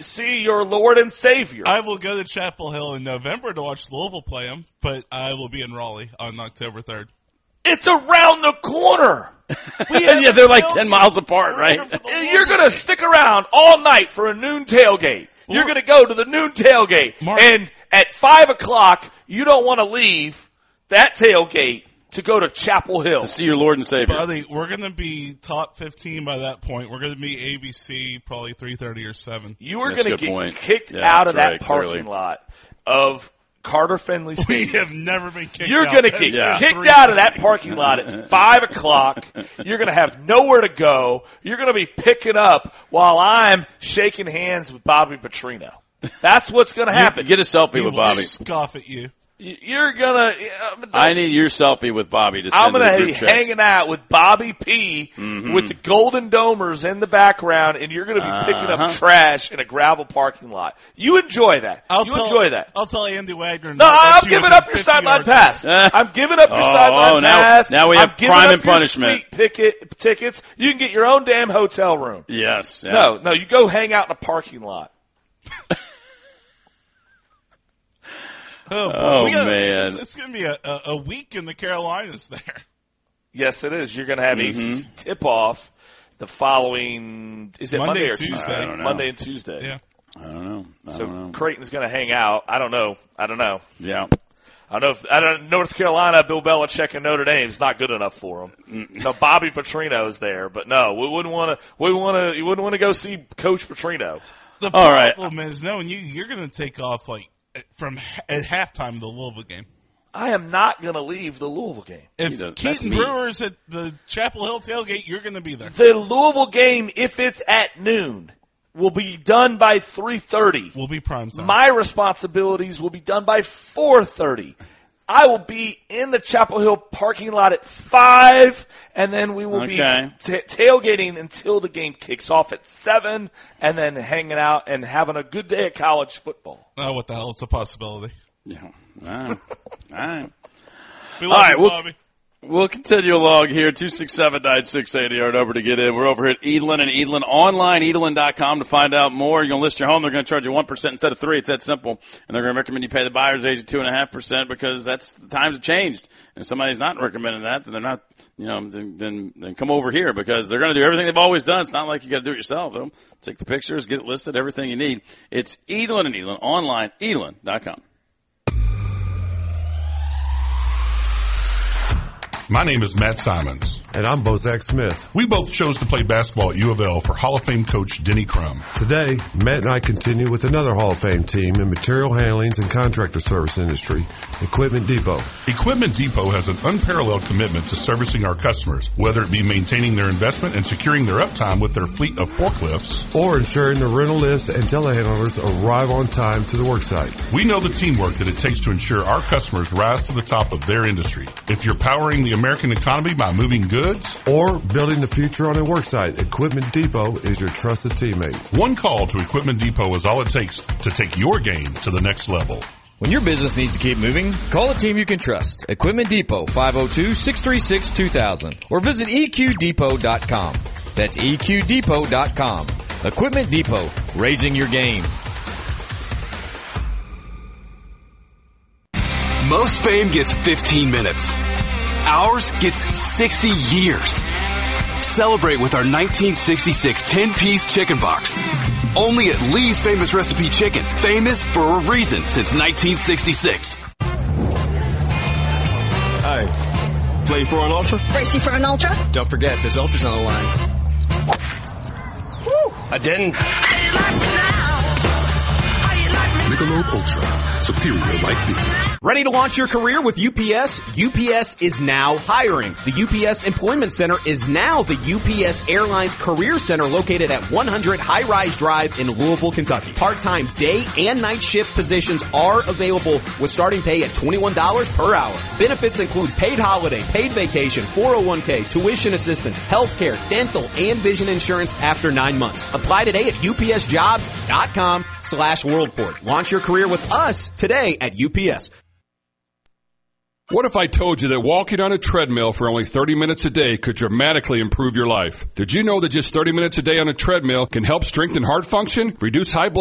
see your Lord and Savior. I will go to Chapel Hill in November to watch Louisville play them, but I will be in Raleigh on October 3rd. It's around the corner. Yeah, they're like 10 miles apart, right? You're going to stick around all night for a noon tailgate. You're going to go to the noon tailgate. And at 5 o'clock, you don't want to leave that tailgate to go to Chapel Hill. To see your Lord and Savior. Buddy, we're going to be top 15 by that point. We're going to be ABC probably 3:30 or 7. You are going to get point. kicked out of that parking lot of Carter Finley Stadium. We have never been kicked out. You're going to get kicked out of that parking lot at 5 o'clock. You're going to have nowhere to go. You're going to be picking up while I'm shaking hands with Bobby Petrino. That's what's going to happen. Get a selfie with Bobby. Scoff at you. You're going to... I need your selfie with Bobby to send I'm going to be checks. hanging out with Bobby P. with the Golden Domers in the background, and you're going to be picking up trash in a gravel parking lot. You enjoy that. Enjoy that. I'll tell Andy Wagner. No, I'm giving up your sideline pass. I'm giving up your sideline pass. Now we have crime and punishment. Tickets. You can get your own damn hotel room. Yes. Yeah. No, you go hang out in a parking lot. Man. It's going to be a week in the Carolinas there. Yes, it is. You're going to have ACC tip-off the folling, is it Monday or Tuesday? I don't know. Monday and Tuesday. Yeah. I don't know. Creighton's going to hang out. I don't know. Yeah. I don't know. North Carolina, Bill Belichick and Notre Dame is not good enough for them. No, Bobby Petrino is there, but no, you wouldn't want to go see Coach Petrino. The problem is knowing you're going to take off from at halftime of the Louisville game. I am not going to leave the Louisville game. If Keaton Brewer's at the Chapel Hill tailgate, you're going to be there. The Louisville game, if it's at noon, will be done by 3:30. Will be prime time. My responsibilities will be done by 4:30. I will be in the Chapel Hill parking lot at 5, and then we will be tailgating until the game kicks off at 7, and then hanging out and having a good day of college football. Oh, what the hell? It's a possibility. Yeah. All right. We love you, Bobby. We'll continue along here. 267-9680, our number to get in. We're over here at Edlin and Edlin online, edlin.com to find out more. You're going to list your home. They're going to charge you 1% instead of 3%. It's that simple. And they're going to recommend you pay the buyer's agent 2.5% because that's the times have changed. And if somebody's not recommending that, then they're not, then come over here because they're going to do everything they've always done. It's not like you got to do it yourself. They'll take the pictures, get it listed, everything you need. It's Edlin and Edlin online, edlin.com. My name is Matt Simons. And I'm Bozak Smith. We both chose to play basketball at U of L for Hall of Fame coach Denny Crum. Today, Matt and I continue with another Hall of Fame team in material handlings and contractor service industry, Equipment Depot. Equipment Depot has an unparalleled commitment to servicing our customers, whether it be maintaining their investment and securing their uptime with their fleet of forklifts, or ensuring the rental lifts and telehandlers arrive on time to the worksite. We know the teamwork that it takes to ensure our customers rise to the top of their industry. If you're powering the American economy by moving goods or building the future on a worksite, Equipment Depot is your trusted teammate. One call to Equipment Depot is all it takes to take your game to the next level. When your business needs to keep moving, call a team you can trust. Equipment Depot, 502-636-2000, or visit EQDepot.com. That's EQDepot.com. Equipment Depot, raising your game. Most fame gets 15 minutes. Ours gets 60 years. Celebrate with our 1966 10-piece chicken box. Only at Lee's Famous Recipe Chicken. Famous for a reason since 1966. Hi. Play for an Ultra? Racing for an Ultra? Don't forget, there's Ultras on the line. Woo! I didn't. Michelob Ultra. Superior like beer. Ready to launch your career with UPS? UPS is now hiring. The UPS Employment Center is now the UPS Airlines Career Center located at 100 High Rise Drive in Louisville, Kentucky. Part-time day and night shift positions are available with starting pay at $21 per hour. Benefits include paid holiday, paid vacation, 401k, tuition assistance, healthcare, dental, and vision insurance after 9 months. Apply today at upsjobs.com/worldport. Launch your career with us today at UPS. What if I told you that walking on a treadmill for only 30 minutes a day could dramatically improve your life? Did you know that just 30 minutes a day on a treadmill can help strengthen heart function, reduce high blood